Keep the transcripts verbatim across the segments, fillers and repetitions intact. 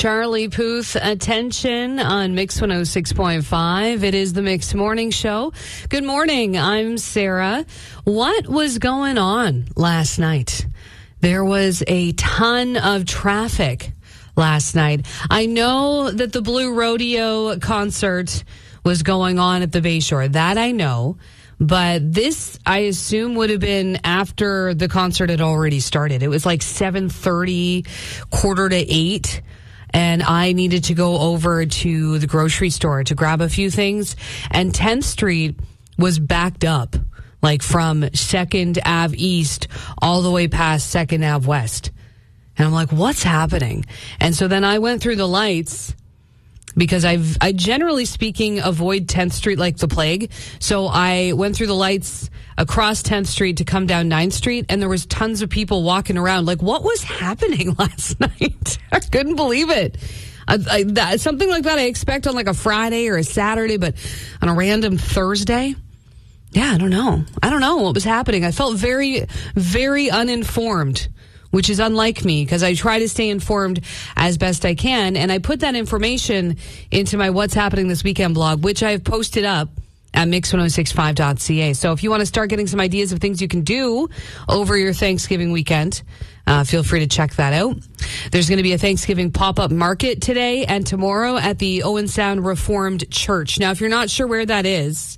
Charlie Puth, attention on Mix one oh six point five. It is the Mix Morning Show. Good morning. I'm Sarah. What was going on last night? There was a ton of traffic last night. I know that the Blue Rodeo concert was going on at the Bayshore. That I know. But this, I assume, would have been after the concert had already started. It was like seven thirty, quarter to eight. And I needed to go over to the grocery store to grab a few things. And tenth Street was backed up, like from second Avenue East all the way past second Avenue West. And I'm like, what's happening? And so then I went through the lights because I've, I generally speaking avoid tenth Street like the plague. So I went through the lights across tenth Street to come down ninth Street, and there was tons of people walking around. Like, what was happening last night? I couldn't believe it. I, I, that, something like that I expect on like a Friday or a Saturday, but on a random Thursday? Yeah, I don't know. I don't know what was happening. I felt very, very uninformed, which is unlike me because I try to stay informed as best I can. And I put that information into my What's Happening This Weekend blog, which I've posted up at mix ten sixty-five dot c a. So if you want to start getting some ideas of things you can do over your Thanksgiving weekend, uh, feel free to check that out. There's going to be a Thanksgiving pop-up market today and tomorrow at the Owen Sound Reformed Church. Now, if you're not sure where that is,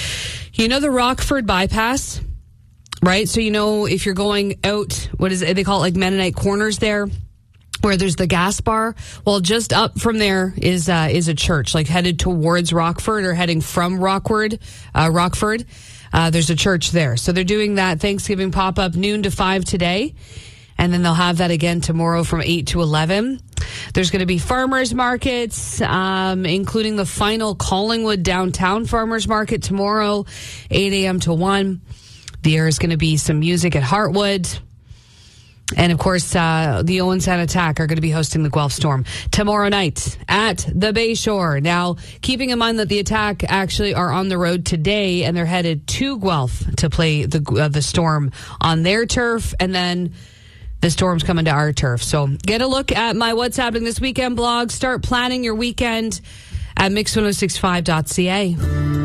you know the Rockford bypass, right? So you know if you're going out, what is it? They call it like Mennonite Corners there, where there's the gas bar. Well, just up from there is uh, is a church, like headed towards Rockford or heading from Rockford. Uh, Rockford, uh, there's a church there. So they're doing that Thanksgiving pop-up noon to five today. And then they'll have that again tomorrow from eight to eleven. There's going to be farmers markets, um, including the final Collingwood Downtown Farmers Market tomorrow, eight a.m. to one. There is going to be some music at Heartwood. And, of course, uh, the Owen Sound Attack are going to be hosting the Guelph Storm tomorrow night at the Bayshore. Now, keeping in mind that the Attack actually are on the road today, and they're headed to Guelph to play the uh, the Storm on their turf, and then the Storm's coming to our turf. So get a look at my What's Happening This Weekend blog. Start planning your weekend at mix ten sixty-five dot c a.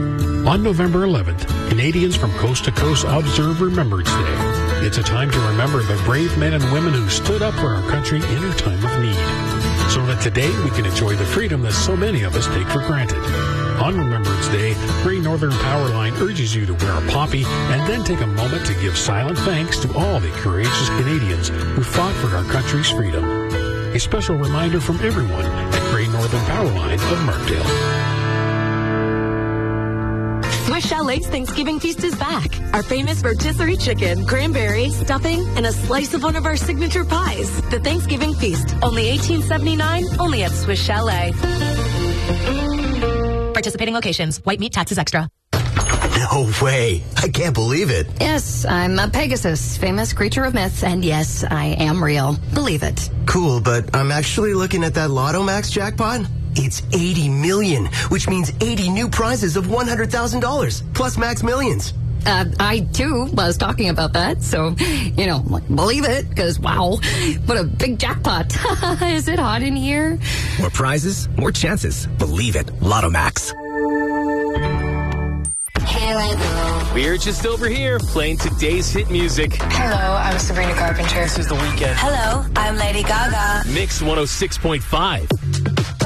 On November eleventh, Canadians from coast to coast observe Remembrance Day. It's a time to remember the brave men and women who stood up for our country in a time of need, so that today we can enjoy the freedom that so many of us take for granted. On Remembrance Day, Great Northern Powerline urges you to wear a poppy and then take a moment to give silent thanks to all the courageous Canadians who fought for our country's freedom. A special reminder from everyone at Great Northern Powerline of Markdale. Swiss Chalet's Thanksgiving Feast is back. Our famous rotisserie chicken, cranberry, stuffing, and a slice of one of our signature pies. The Thanksgiving Feast, only eighteen seventy-nine, only at Swiss Chalet. Participating locations. White meat taxes extra. No way. I can't believe it. Yes, I'm a Pegasus, famous creature of myth, and yes, I am real. Believe it. Cool, but I'm actually looking at that Lotto Max jackpot. It's eighty million, which means eighty new prizes of one hundred thousand dollars, plus Max Millions. Uh, I, too, was talking about that, so, you know, believe it, because, wow, what a big jackpot. Is it hot in here? More prizes, more chances. Believe it. Lotto Max. We're just over here playing today's hit music. Hello, I'm Sabrina Carpenter. This is The Weeknd. Hello, I'm Lady Gaga. Mix one oh six point five.